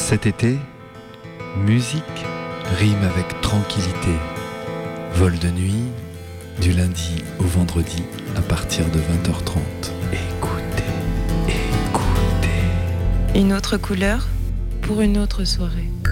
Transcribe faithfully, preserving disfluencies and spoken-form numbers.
Cet été, musique rime avec tranquillité. Vol de nuit, du lundi au vendredi à partir de vingt heures trente. Écoutez, écoutez. Une autre couleur pour une autre soirée.